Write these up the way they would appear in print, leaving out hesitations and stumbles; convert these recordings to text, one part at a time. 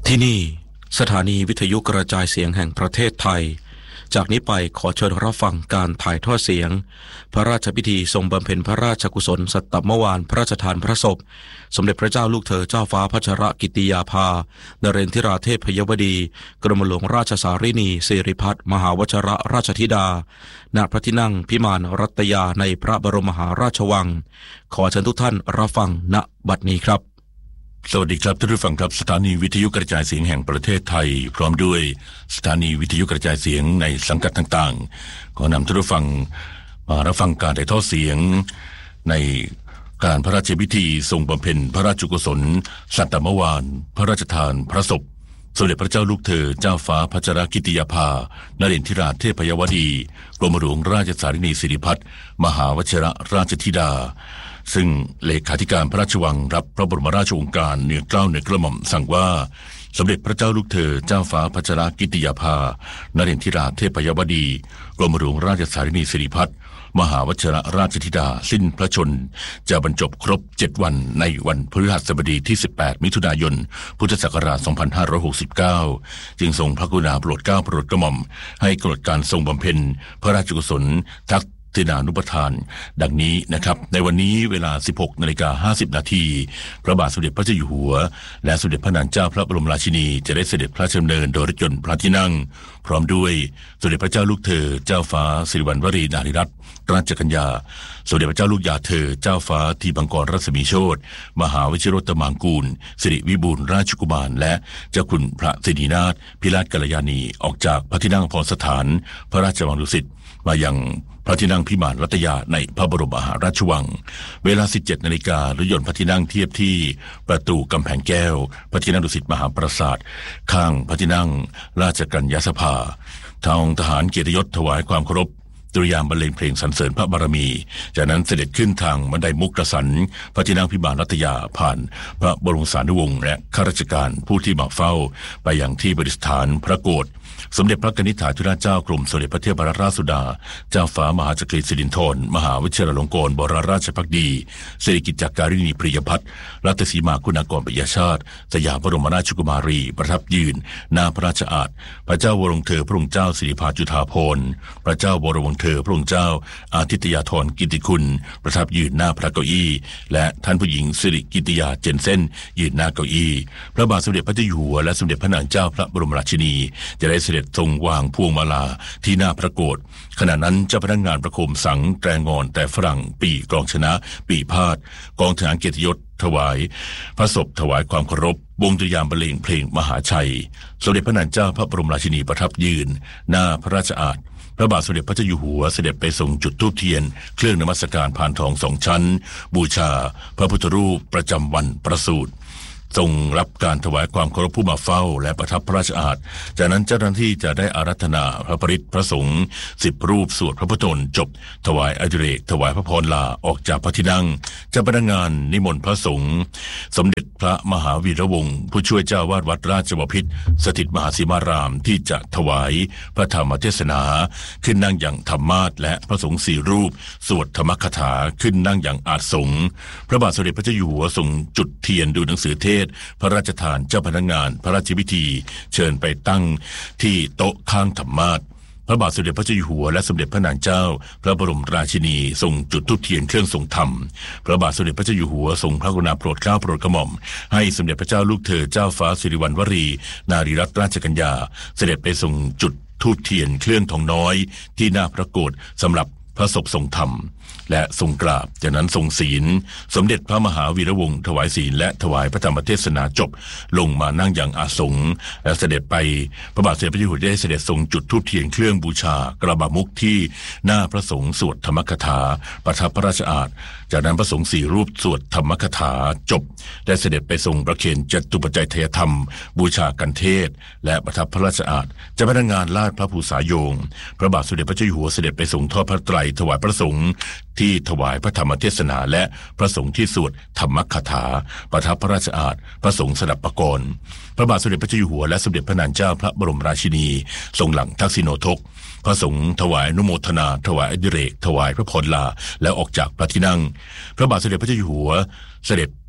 ที่นี่สถานีวิทยุกระจายเสียงแห่งประเทศไทยจากนี้ไปขอเชิญรับฟังการถ่ายทอดเสียงพระราชพิธีทรงบำเพ็ญพระราชกุศลสัตตมวานพระราชทานพระศพสมเด็จพระเจ้าลูกเธอเจ้าฟ้าพัชรกิติยาภานเรนทิราเทพยวดีกรมหลวงราชสารินีสิริพัฒน์มหาวชิรราชธิดาณพระที่นั่งพิมานรัตยาในพระบรมมหาราชวังขอเชิญทุกท่านรับฟังณบัดนี้ครับสวัสดีครับท่านผู้ฟังครับสถานีวิทยุกระจายเสียงแห่งประเทศไทยพร้อมด้วยสถานีวิทยุกระจายเสียงในสังกัดต่างๆขอนำท่านผู้ฟังมารับฟังการถ่ายทอดเสียงในการพระราชพิธีทรงบำเพ็ญพระราชกุศลสัตตมวานพระราชทานพระศพสมเด็จพระเจ้าลูกเธอเจ้าฟ้าพัชรกิติยาภานเรนทิราเทพยวดีกรมหลวงราชสารินีสิริพัฒน์มหาวชิรราชธิดาซึ่งเลขาธิการพระราชวังรับพระบรมราชโองการเหนือเกล้าเหนือกระหม่อมสั่งว่าสมเด็จพระเจ้าลูกเธอเจ้าฟ้าพัชรกิติยาภานเรนทิราเทพยวดีกรมหลวงราชสารินีสิริพัฒน์มหาวชิรราชธิดาสิ้นพระชนจะบรรจบครบ7วันในวันพฤหัสบดีที่18มิถุนายนพุทธศักราช2569จึงทรงพระกรุณาโปรดเกล้าโปรดกระหม่อมให้กำหนดการทรงบำเพ็ญพระราชกุศลทักษิณานุปทานดังนี้นะครับในวันนี้เวลา 16:50 นาทีพระบาทสมเด็จพระเจ้าอยู่หัวและสมเด็จพระนางเจ้าพระบรมราชินีจะได้เสด็จพระราชดำเนินโดยรถยนต์พระที่นั่งพร้อมด้วยสมเด็จพระเจ้าลูกเธอเจ้าฟ้าสิริวัณวรีนารีรัตนราชกัญญาสมเด็จพระเจ้าลูกยาเธอเจ้าฟ้าทีบังกรรัศมีโชติมหาวชิโรตมังกูลสิริวิบูลย์ราชกุมารและเจ้าคุณพระสิรินาถพิราชกัลยาณีออกจากพระที่นั่งพรสถานพระราชวังดุสิตมายังพระที่นั่งพิมานรัตยาในพระบรมมหาราชวังเวลา 17 นาฬิการถยนต์พระที่นั่งเทียบที่ประตูกำแพงแก้วพระที่นั่งดุสิตมหาปราสาทข้างพระที่นั่งราชกัญญาสภาทางทหารเกียรติยศถวายความเคารพดุริยางค์บรรเลงเพลงสรรเสริญพระบารมีจากนั้นเสด็จขึ้นทางบันไดมุกกษันพระที่นั่งพิมานรัตยาผ่านพระบรมสารีวงศ์และข้าราชการผู้ที่มาเฝ้าไปยังที่ประดิษฐานพระโกศสมเด็จพระกนิษฐาธิราชเจ้ากรมสมเด็จพระเทพรัตนราชสุดาเจ้าฟ้ามหาจักรีสิรินธรมหาวิชิรลงกรณ์บรมราชภักดีสิริกิติ์การิณีปริยพัฒน์รัตนสีมาคุณากรปิยชาติสยามบรมราชกุมารีประทับยืนหน้าพระราชอาณพระเจ้าวรวงเธอพระองค์เจ้าสิริภาจุฑาภรณ์พระเจ้าวรวงเธอพระองค์เจ้าอาทิตยาธรกิติคุณประทับยืนหน้าพระเก้าอี้และท่านผู้หญิงสิริกิติยาเจนเซ่นยืนหน้าเก้าอี้พระบาทสมเด็จพระเจ้าอยู่หัวและสมเด็จพระนางเจ้าพระบรมราชินีจะได้เสด็จทรงวางพวงมาลาที่หน้าพระโกศขณะนั้นเจ้าพนักงานประโคมสังแตรงอนแต่ฝรั่งปีกองชนะปีพาดกองทหารเกียรติยศถวายพระศพถวายความเคารพวงดุริยางค์บรรเลงเพลงมหาชัยสมเด็จพระนางเจ้าพระบรมราชินีประทับยืนหน้าพระราชอาณพระบาทสมเด็จพระเจ้าอยู่หัวเสด็จไปทรงจุดธูปเทียนเครื่องนมัสการพานทอง2 ชั้นบูชาพระพุทธรูปประจำวันประสูติทรงรับการถวายความเคารพผู้มาเฝ้าและประทับพระราชอาณจากนั้นเจ้าหน้าที่จะได้อาราธนาพระปริตพระสงฆ์10 รูปสวดพระพุทธมนต์จบถวายอดิเรกถวายพระพรลาออกจากพระที่นั่งเจ้าพนักงานนิมนต์พระสงฆ์สมเด็จพระมหาวีระวงศ์ผู้ช่วยเจ้าวาดวัดราชบพิตรสถิตมหาสีมารามที่จะถวายพระธรรมเทศนาขึ้นนั่งอย่างธรรมาสน์และพระสงฆ์4 รูปสวดธรรมคถาขึ้นนั่งอย่างอาสงฆ์พระบาทสมเด็จพระเจ้าอยู่หัวทรงจุดเทียนดูหนังสือเทศพระราชทานเจ้าพนักงานพระราชพิธีเชิญไปตั้งที่โต๊ะข้างธรรมาสน์พระบาทสมเด็จพระเจ้าอยู่หัวและสมเด็จพระนางเจ้าพระบรมราชินีทรงจุดธูปเทียนเครื่องทรงธรรมพระบาทสมเด็จพระเจ้าอยู่หัวทรงพระกรุณาโปรดเกล้าโปรดกระหม่อมให้สมเด็จพระเจ้าลูกเธอเจ้าฟ้าสิริวัณวรีนารีรัตนราชกัญญาเสด็จไปทรงจุดธูปเทียนเครื่องทองน้อยที่หน้าพระโกศสำหรับพระศพทรงธรรมและทรงกราบจากนั้นทรงศีลสมเด็จพระมหาวีระวงศ์ถวายศีลและถวายพระธรรมเทศนาจบลงมานั่งอย่างอาสงและเสด็จไปพระบาทสมเด็จพระเจ้าอยู่หัวได้เสด็จทรงจุดธูปเทียนเครื่องบูชากระบะมุกที่หน้าพระสงฆ์สวดธรรมคถาประทับพระราชอาณจากนั้นพระสงฆ์4 รูปสวดธรรมคถาจบได้เสด็จไปทรงประเคนจตุปัจจัยทายธรรมบูชากันเทศและประทับพระราชอาณเจ้าพนักงานลาดพระภูษาโยงพระบาทสมเด็จพระเจ้าอยู่หัวเสด็จไปทรงทอดพระไตรถวายพระสงฆ์ที่ถวายพระธรรมเทศนาและพระสงฆ์ที่สวดธรรมคถาประทับพระราชอาณพระสงฆ์สดับประกรณ์พระบาทสมเด็จพระเจ้าอยู่หัวและสมเด็จพระนางเจ้าพระบรมราชินีทรงหลังทักษิโนทกพระสงฆ์ถวายอนุโมทนาถวายอดิเรกถวายพระพรลาแล้วออกจากพระที่นั่งพระบาทสมเด็จพระเจ้าอยู่หัวเสด็จ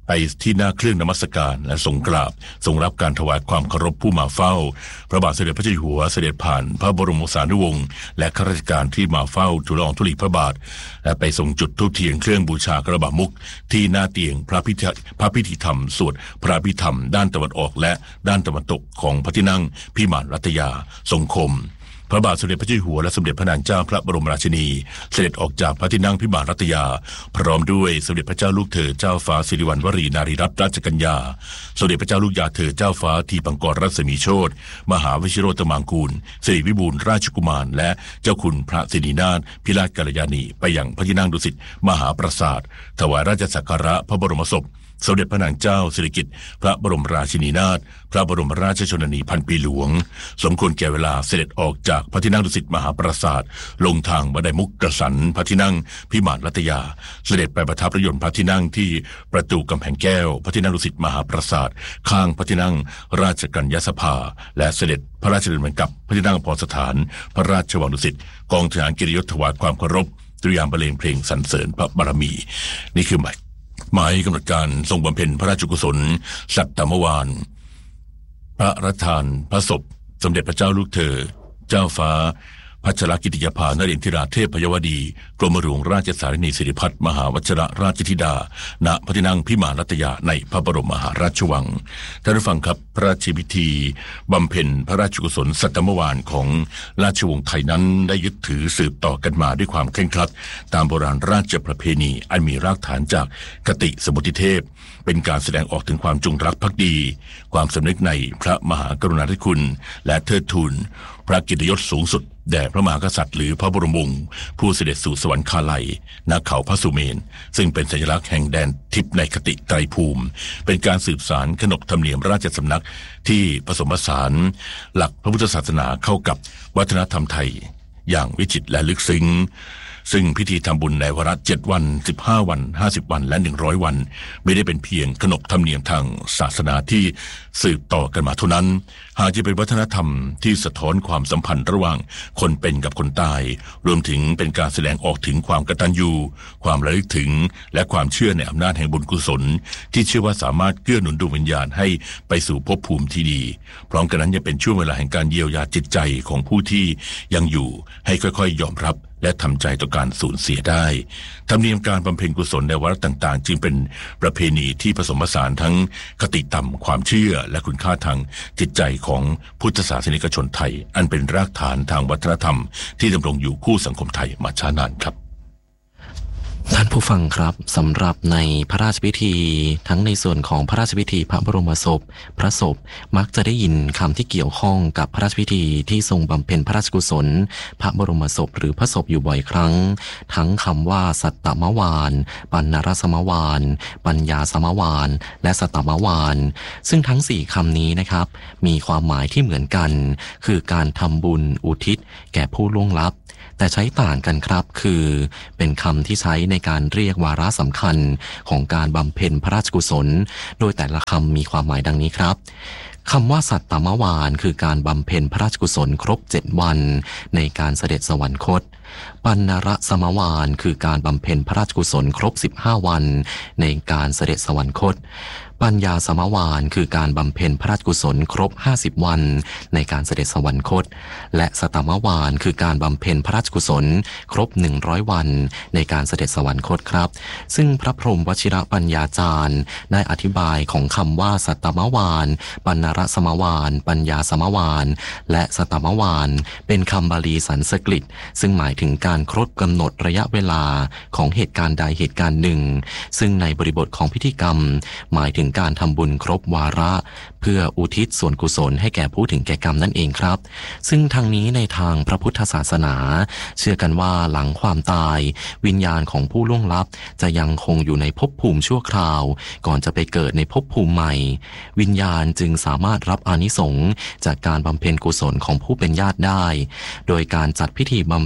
ไปที่หน้าเครื่องนมัสการและทรงกราบทรงรับการถวายความเคารพผู้มาเฝ้าพระบาทสมเด็จพระเจ้าอยู่หัวเสด็จผ่านพระบรมสารีวงศ์และข้าราชการที่มาเฝ้าทูลละอองธุลีพระบาทและไปทรงจุดธูปเทียนเครื่องบูชากระบะมุกที่หน้าเตียงพระพิธีธรรมสวดพระอภิธรรมด้านตะวันออกและด้านตะวันตกของพระที่นั่งพิมานรัตยาทรงคมพระบาทสมเด็จพระเจ้าอยู่หัวและสมเด็จพระนางเจ้าพระบรมราชินีเสด็จออกจากพระที่นั่งพิมานรัตยาพร้อมด้วยสมเด็จพระเจ้าลูกเธอเจ้าฟ้าสิริวัณวรีนารีรัตนราชกัญญาสมเด็จพระเจ้าลูกยาเธอเจ้าฟ้าทีปังกรรัศมีโชติมหาวชิโรตมังกูลสิริวิบูลย์ราชกุมารและเจ้าคุณพระสิรินาถพิราชกัลยาณีไปยังพระที่นั่งดุสิตมหาปราสาทถวายราชสักการะพระบรมศพสมเด็จพระนางเจ้าสิริกิติ์พระบรมราชินีนาถพระบรมราชชนนีพันปีหลวงสมควรแก่เวลาเสด็จออกจากพระที่นั่งดุสิตมหาปราสาทลงทางบันไดมุกกระสันพระที่นั่งพิมานรัตยาเสด็จไปประทับพระยนต์พระที่นั่งที่ประตูกำแพงแก้วพระที่นั่งดุสิตมหาปราสาทข้างพระที่นั่งราชกัญญาสภาและเสด็จพระราชดำเนินกับพระที่นั่งอภรสถานพระราชวังดุสิตกองทหารกิตติยศถวายความเคารพตุรยามบรรเลงเพลงสรรเสริญพระบารมีนี่คือหมายกำหนดการทรงบำเพ็ญพระราชกุศลสัตตมวานพระราชทานพระศพสมเด็จพระเจ้าลูกเธอเจ้าฟ้าพัชรกิติยภานเรนทิราเทพยวดีกรมหลวงราชสารินีสิริพัฒน์มหาวชิรราชธิดาณพระที่นั่งพิมานรัตยาในพระบรมมหาราชวังท่านผู้ฟังครับพระราชพิธีบำเพ็ญพระราชกุศลสัตตมวานของราชวงศ์ไทยนั้นได้ยึดถือสืบต่อกันมาด้วยความเคร่งครัดตามโบราณราชประเพณีอันมีรากฐานจากคติสมุติเทพเป็นการแสดงออกถึงความจงรักภักดีความสำนึกในพระมหากรุณาธิคุณและเทิดทูนพระเกียรติยศสูงสุดแด่พระมหากษัตริย์หรือพระบรมวงศ์ผู้เสด็จสู่สวรรคาลัยณเขาพระสุเมนซึ่งเป็นสัญลักษณ์แห่งแดนทิพย์ในคติไตรภูมิเป็นการสืบสานขนบธรรมเนียมราชสำนักที่ผสมผสานหลักพระพุทธศาสนาเข้ากับวัฒนธรรมไทยอย่างวิจิตรและลึกซึ้งซึ่งพิธีทำบุญในวาระ7 วัน15 วัน50 วันและ100 วันไม่ได้เป็นเพียงขนบธรรมเนียมทางศาสนาที่สืบต่อกันมาเท่านั้นหากจะเป็นวัฒนธรรมที่สะท้อนความสัมพันธ์ระหว่างคนเป็นกับคนตายรวมถึงเป็นการแสดงออกถึงความกตัญญูความระลึกถึงและความเชื่อในอำนาจแห่งบุญกุศลที่เชื่อว่าสามารถเกื้อหนุนดวงวิญญาณให้ไปสู่ภพภูมิที่ดีพร้อมกันนั้นยังเป็นช่วงเวลาแห่งการเยียวยาจิตใจของผู้ที่ยังอยู่ให้ค่อยๆยอมรับและทำใจต่อการสูญเสียได้ธรรมเนียมการบำเพ็ญกุศลในวาระต่างๆจึงเป็นประเพณีที่ผสมผสานทั้งคติธรรมความเชื่อและคุณค่าทางจิตใจของพุทธศาสนิกชนไทยอันเป็นรากฐานทางวัฒนธรรมที่ดำรงอยู่คู่สังคมไทยมาช้านานครับท่านผู้ฟังครับสำหรับในพระราชพิธีทั้งในส่วนของพระราชพิธีพระบรมศพพระศพมักจะได้ยินคำที่เกี่ยวข้องกับพระราชพิธีที่ทรงบำเพ็ญพระราชกุศลพระบรมศพหรือพระศพอยู่บ่อยครั้งทั้งคำว่าสัตตมวานปัณณรสมวานปัญญาสมวานและสัตตมวานซึ่งทั้ง4คำนี้นะครับมีความหมายที่เหมือนกันคือการทำบุญอุทิศแก่ผู้ล่วงลับแต่ใช้ต่างกันครับคือเป็นคำที่ใช้ในการเรียกวาระสำคัญของการบำเพ็ญพระราชกุศลโดยแต่ละคำมีความหมายดังนี้ครับคำว่าสัตตมวานคือการบำเพ็ญพระราชกุศลครบ7 วันในการเสด็จสวรรคตปัณณรสมวานคือการบำเพ็ญพระราชกุศลครบ15 วันในการเสด็จสวรรคตปัญญาสมวานคือการบำเพ็ญพระราชกุศลครบ50 วันในการเสด็จสวรรคตและสัตตมวานคือการบำเพ็ญพระราชกุศลครบ100 วันในการเสด็จสวรรคตครับซึ่งพระพรหมวชิรปัญญาจารย์ได้อธิบายของคำว่าสัตตมวานปัณณรสมวานปัญญาสมวานและสัตตมวานเป็นคำบาลีสันสกฤตซึ่งหมายถึงการครบกำหนดระยะเวลาของเหตุการณ์ใดเหตุการณ์หนึ่งซึ่งในบริบทของพิธีกรรมหมายถึงการทำบุญครบวาระเพื่ออุทิศส่วนกุศลให้แก่ผู้ถึงแก่กรรมนั่นเองครับซึ่งทางนี้ในทางพระพุทธศาสนาเชื่อกันว่าหลังความตายวิญญาณของผู้ล่วงลับจะยังคงอยู่ในภพภูมิชั่วคราวก่อนจะไปเกิดในภพภูมิใหม่วิญญาณจึงสามารถรับอานิสงส์จากการบำเพ็ญกุศลของผู้เป็นญาติได้โดยการจัดพิธีบำเพ็ญกุศ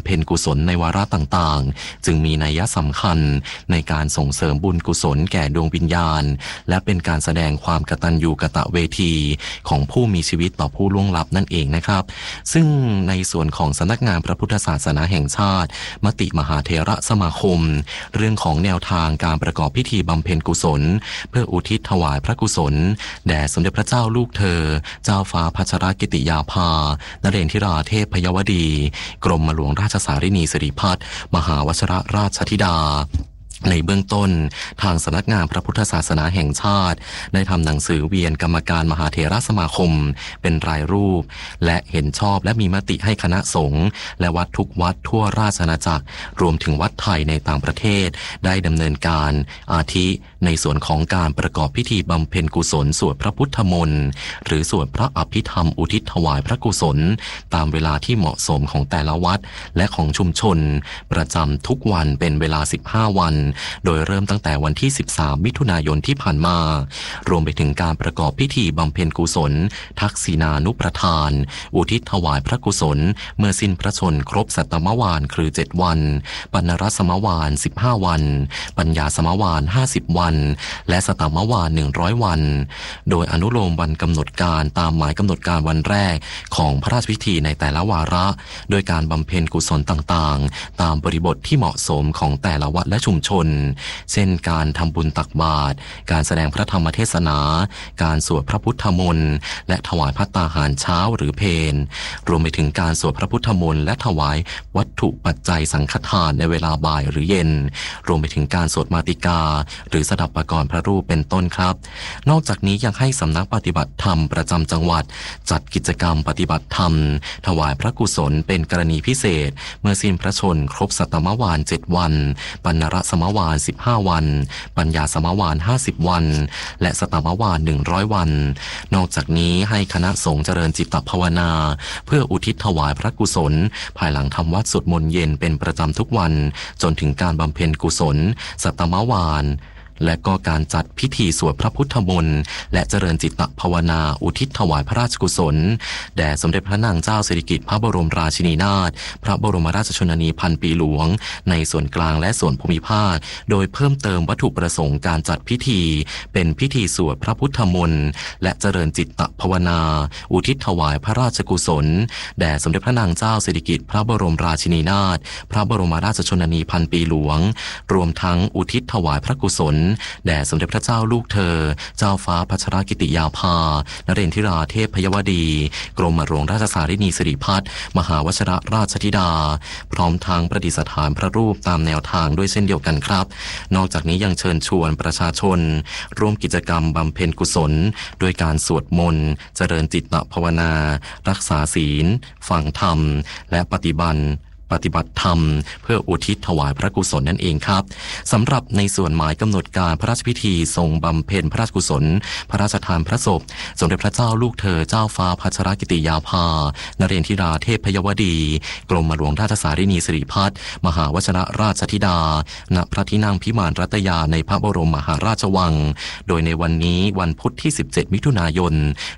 ศลในวาระต่างๆจึงมีนัยสำคัญในการส่งเสริมบุญกุศลแก่ดวงวิญญาณและเป็นการแสดงความกตัญญูกตเวทีของผู้มีชีวิตต่อผู้ล่วงลับนั่นเองนะครับซึ่งในส่วนของสำนักงานพระพุทธศาสนาแห่งชาติมติมหาเถรสมาคมเรื่องของแนวทางการประกอบพิธีบำเพ็ญกุศลเพื่ออุทิศถวายพระกุศลแด่สมเด็จพระเจ้าลูกเธอเจ้าฟ้าพัชรกิติยาภานเรนทิราเทพพยวดีกรมหลวงราชสารินีสิริพัฒน์มหาวชรราชธิดาในเบื้องต้นทางสำนักงานพระพุทธศาสนาแห่งชาติได้ทำหนังสือเวียนกรรมการมหาเถรสมาคมเป็นรายรูปและเห็นชอบและมีมติให้คณะสงฆ์และวัดทุกวัดทั่วราชอาณาจักรรวมถึงวัดไทยในต่างประเทศได้ดำเนินการอาทิในส่วนของการประกอบพิธีบำเพ็ญกุศลสวดพระพุทธมนต์หรือสวดพระอภิธรรมอุทิศถวายพระกุศลตามเวลาที่เหมาะสมของแต่ละวัดและของชุมชนประจำทุกวันเป็นเวลา15วันโดยเริ่มตั้งแต่วันที่13มิถุนายนที่ผ่านมารวมไปถึงการประกอบพิธีบำเพ็ญกุศลทักษิณานุประทานอุทิศถวายพระกุศลเมื่อสิ้นพระชนครบสัตตมวานคือ7วันปัณณรสมวาน15วันปัญญาสมวาน50วันและสตมวาน100วันโดยอนุโลมวันกำหนดการตามหมายกำหนดการวันแรกของพระราชพิธีในแต่ละวาระโดยการบำเพ็ญกุศลต่างๆตามบริบทที่เหมาะสมของแต่ละวัดและชุมชนเช่นการทำบุญตักบาตรการแสดงพระธรรมเทศนาการสวดพระพุทธมนต์และถวายภัตตาหารเช้าหรือเพลรวมไปถึงการสวดพระพุทธมนต์และถวายวัตถุปัจจัยสังฆทานในเวลาบ่ายหรือเย็นรวมไปถึงการสวดมาติกาหรือสดับปกรณ์พระรูปเป็นต้นครับนอกจากนี้ยังให้สำนักปฏิบัติธรรมประจำจังหวัดจัดกิจกรรมปฏิบัติธรรมถวายพระกุศลเป็นกรณีพิเศษเมื่อสิ้นพระชนครบสัตตมวาน7วันปัณณรสมวาน15วันปัญญาสมวาน50วันและสตมวาน100วันนอกจากนี้ให้คณะสงฆ์เจริญจิตภาวนาเพื่ออุทิศถวายพระกุศลภายหลังทำวัดสวดมนต์เย็นเป็นประจำทุกวันจนถึงการบำเพ็ญกุศลสัตตมวานและก็การจัดพิธีสวดพระพุทธมนต์และเจริญจิตภาวนาอุทิศถวายพระราชกุศลแด่สมเด็จพระนางเจ้าสิริกิติ์พระบรมราชินีนาถพระบรมราชชนนีพันปีหลวงในส่วนกลางและส่วนภูมิภาคโดยเพิ่มเติมวัตถุประสงค์การจัดพิธีเป็นพิธีสวดพระพุทธมนต์และเจริญจิตภาวนาอุทิศถวายพระราชกุศลแด่สมเด็จพระนางเจ้าสิริกิติ์พระบรมราชินีนาถพระบรมราชชนนีพันปีหลวงรวมทั้งอุทิศถวายพระกุศลแด่สมเด็จพระเจ้าลูกเธอเจ้าฟ้าพัชรกิติยาภานเรนทิราเทพพยวดีกรมหลวงราชสารินีสิริพัฒน์มหาวชรราชธิดาพร้อมทางประดิษฐานพระรูปตามแนวทางด้วยเช่นเดียวกันครับนอกจากนี้ยังเชิญชวนประชาชนร่วมกิจกรรมบำเพ็ญกุศลโดยการสวดมนต์เจริญจิตภาวนารักษาศีลฟังธรรมและปฏิบัติธรรมเพื่ออุทิศถวายพระกุศลนั่นเองครับสำหรับในส่วนหมายกำหนดการพระราชพิธีทรงบำเพ็ญพระราชกุศลพระราชทานพระศพสมเด็จพระเจ้าลูกเธอเจ้าฟ้าพัชรกิติยาภานเรนทิราเทพพยวดีกรมหลวงราชสารินีสิริพัฒน์มหาวชรราชธิดาณพระที่นั่งพิมานรัตยาในพระบรมมหาราชวังโดยในวันนี้วันพุธที่17มิถุนายน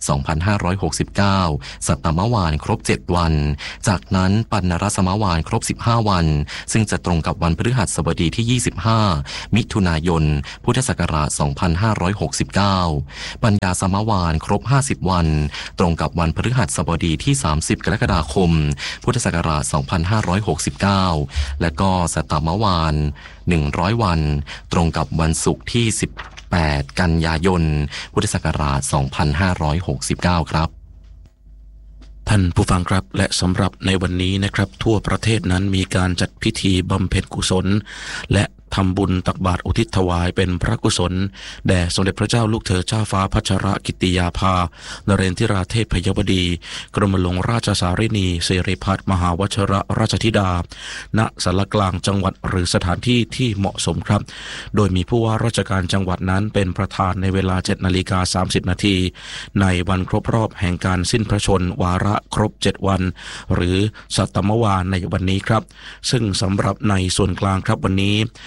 2569สัตตมวานครบ7วันจากนั้นปัณณรสมวานครบ15วันซึ่งจะตรงกับวันพฤหัสบดีที่25มิถุนายนพุทธศักราช2569ปัญญาสมวานครบ50วันตรงกับวันพฤหัสบดีที่30กรกฎาคมพุทธศักราช2569และก็สัตตมวาน100วันตรงกับวันศุกร์ที่18กันยายนพุทธศักราช2569ครับท่านผู้ฟังครับและสำหรับในวันนี้นะครับทั่วประเทศนั้นมีการจัดพิธีบำเพ็ญกุศลและทำบุญตักบาตรอุทิศถวายเป็นพระกุศลแด่สมเด็จพระเจ้าลูกเธอเจ้าฟ้าพัชรกิติยาภานเรนทิราเทพพยวดีกรมหลวงราชสารินีสิริพัฒน์มหาวชรราชธิดาณศาลกลางจังหวัดหรือสถานที่ที่เหมาะสมครับโดยมีผู้ว่าราชการจังหวัดนั้นเป็นประธานในเวลา 7:30 น.ในวันครบรอบแห่งการสิ้นพระชนวาระครบ7วันหรือสัตตมวานในวันนี้ครับซึ่งสำหรับในส่วนกลางครับวันนี้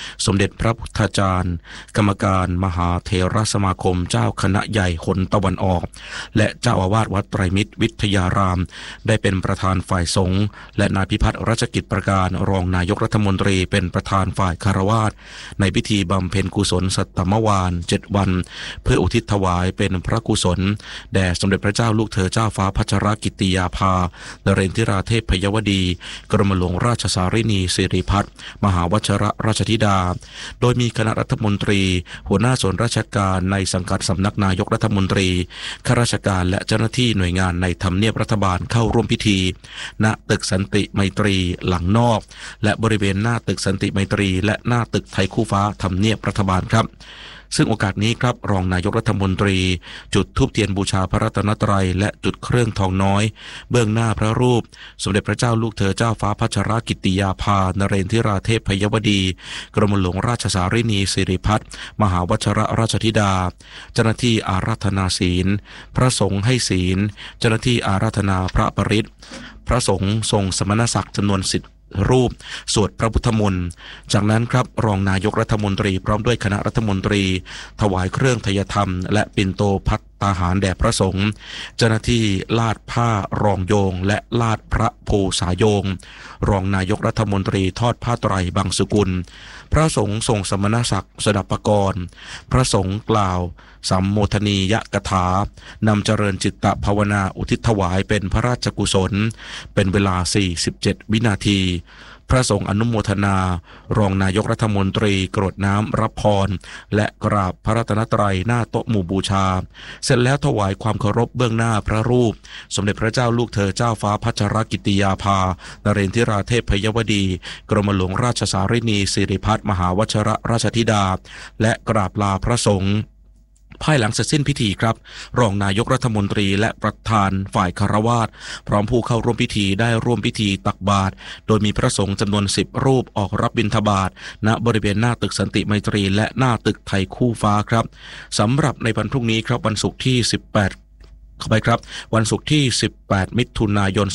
สมเด็จพระพุทธาจารย์กรรมการมหาเถรสมาคมเจ้าคณะใหญ่หนตะวันออกและเจ้าอาวาสวัดไตรมิตรวิทยารามได้เป็นประธานฝ่ายสงฆ์และนายพิพัฒน์รัชกิจประการรองนายกรัฐมนตรีเป็นประธานฝ่ายคฤหัสถ์ในพิธีบำเพ็ญกุศลสัตตมวาล7 วันเพื่ออุทิศถวายเป็นพระกุศลแด่สมเด็จพระเจ้าลูกเธอเจ้าฟ้าพัชรกิติยาภานเรนทิราเทพยวดีกรมหลวงราชสารินีสิริพัฒน์มหาวชิรราชธิดาโดยมีคณะรัฐมนตรีหัวหน้าส่วนราชการในสังกัดสำนักนายกรัฐมนตรีข้าราชการและเจ้าหน้าที่หน่วยงานในทำเนียบรัฐบาลเข้าร่วมพิธีณตึกสันติไมตรีหลังนอกและบริเวณหน้าตึกสันติไมตรีและหน้าตึกไทยคู่ฟ้าทำเนียบรัฐบาลครับซึ่งโอกาสนี้ครับรองนายกรัฐมนตรีจุดธูปเทียนบูชาพระรัตนตรัยและจุดเครื่องทองน้อยเบื้องหน้าพระรูปสมเด็จพระเจ้าลูกเธอเจ้าฟ้าพัชรกิติยาภานเรนทิราเทพยวดีกรมหลวงราชสารินีสิริพัฒน์มหาวชิรราชธิดาเจ้าหน้าที่อาราธนาศีลพระสงฆ์ให้ศีลเจ้าหน้าที่อาราธนาพระปริตรพระสงฆ์ทรงสมณศักดิ์จำนวน10 รูปสวดพระพุทธมนต์จากนั้นครับรองนายกรัฐมนตรีพร้อมด้วยคณะรัฐมนตรีถวายเครื่องไทยธรรมและปิ่นโตภัตตาหารแด่พระสงฆ์เจ้าหน้าที่ลาดผ้ารองโยงและลาดพระภูษาโยงรองนายกรัฐมนตรีทอดผ้าไตรบางสกุลพระสงฆ์ทรงสมณศักดิ์สดับปกรณ์พระสงฆ์กล่าวสัมโมทนียกถานำเจริญจิตตภาวนาอุทิศถวายเป็นพระราชกุศลเป็นเวลา47 วินาทีพระสงฆ์อนุโมทนารองนายกรัฐมนตรีกรวดน้ำรับพรและกราบพระรัตนตรัยหน้าโต๊ะหมู่บูชาเสร็จแล้วถวายความเคารพเบื้องหน้าพระรูปสมเด็จพระเจ้าลูกเธอเจ้าฟ้าพัชรกิติยาภานเรนทิราเทพยวดีกรมหลวงราชสารินีสิริพัฒน์มหาวชิรราชธิดาและกราบลาพระสงฆ์ภายหลังเสร็จสิ้นพิธีครับรองนายกรัฐมนตรีและประธานฝ่ายคฤหัสถ์พร้อมผู้เข้าร่วมพิธีได้ร่วมพิธีตักบาตรโดยมีพระสงฆ์จำนวน10 รูปออกรับบิณฑบาตณบริเวณหน้าตึกสันติไมตรีและหน้าตึกไทยคู่ฟ้าครับสำหรับในวันพรุ่งนี้ครับวันศุกร์ที่18เข้าไปครับวันศุกร์ที่18 มิถุนายน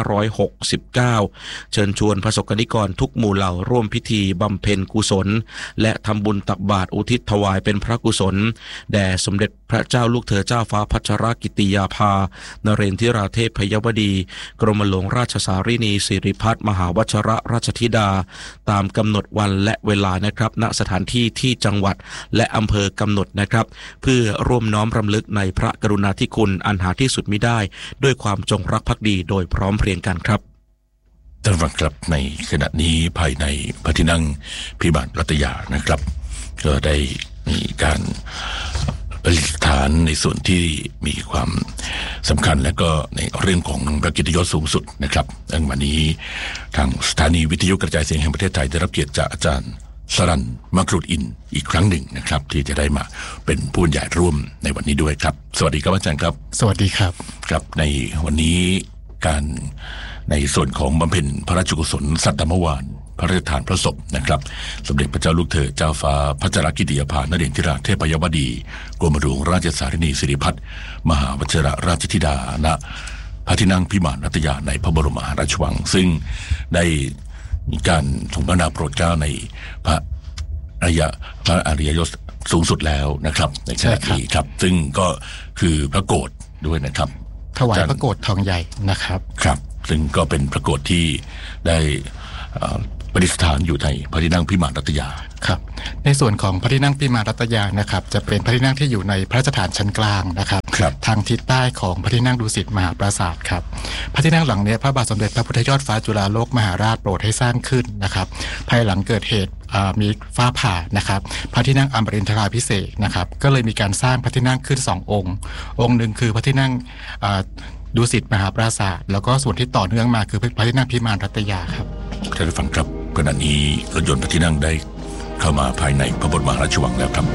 2569เชิญชวนประสบกนิกรทุกหมู่เหล่าร่วมพิธีบำเพ็ญกุศลและทำบุญตักบาตรอุทิศถวายเป็นพระกุศลแด่สมเด็จพระเจ้าลูกเธอเจ้าฟ้าพัชรกิติยาภานเรนทิราเทพยวดีกรมหลวงราชสารินีสิริพัฒน์มหาวชิรราชธิดาตามกำหนดวันและเวลานะครับณสถานที่ที่จังหวัดและอำเภอกำหนดนะครับเพื่อร่วมน้อมรำลึกในพระกรุณาธิคุณอันหาที่สุดมิได้ด้วยความจงรักภักดีโดยพร้อมเพรียงกันครับท่านฟังครับในขณะนี้ภายในพระที่นั่งพิมานรัตยานะครับก็ได้มีการประดิษฐานในส่วนที่มีความสำคัญและก็ในเรื่องของพระเกียรติยศสูงสุดนะครับดังวันนี้ทางสถานีวิทยุกระจายเสียงแห่งประเทศไทยได้รับเกียรติจากอาจารย์สรัญมกรุฑอินทร์อีกครั้งหนึ่งนะครับที่จะได้มาเป็นผู้บรรยายร่วมในวันนี้ด้วยครับสวัสดีครับอาจารย์ครับสวัสดีครับครับในวันนี้การในส่วนของบำเพ็ญพระราชกุศลสัตตมวาลพระราชทานพระศพนะครับสมเด็จพระเจ้าลูกเธอเจ้าฟ้าพัชรกิติยาภานเรนทิราเทพยวดีกรมหลวงราชสารินีสิริพัฒน์มหาวชิรราชธิดาณพระที่นั่งพิมานรัตยาในพระบรมมหาราชวังซึ่งได้มีการทรงพระนาโปรดเกล้าในพระอริยยศสูงสุดแล้วนะครับในขณะนี้ครับซึ่งก็คือพระโกฐด้วยนะครับถวายพระโกฐทองใหญ่นะครับครับซึ่งก็เป็นพระโกฐที่ได้ประดิษฐานอยู่ในพระที่นั่งพิมานรัตยาครับในส่วนของพระที่นั่งพิมานรัตยานะครับจะเป็นพระที่นั่งที่อยู่ในพระราชฐานชั้นกลางนะครับทางทิศใต้ของพระที่นั่งดุสิตมหาปราสาทครับพระที่นั่งหลังนี้พระบาทสมเด็จพระพุทธยอดฟ้าจุฬาโลกมหาราชโปรดให้สร้างขึ้นนะครับภายหลังเกิดเหตุมีฟ้าผ่านะครับพระที่นั่งอมรินทราภิเษกนะครับก็เลยมีการสร้างพระที่นั่งขึ้น2 องค์หนึ่งคือพระที่นั่งดุสิตมหาปราสาทแล้วก็ส่วนที่ต่อเนื่องมาคือพระที่นั่งพิมานรัตยาครับท่านผู้ฟังครับขณะนี้รถยนต์พระที่นั่งได้เข้ามาภายในพระบรมมหาราชวังแล้วครับ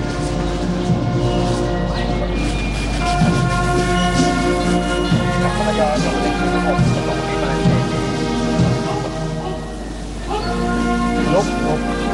ลุก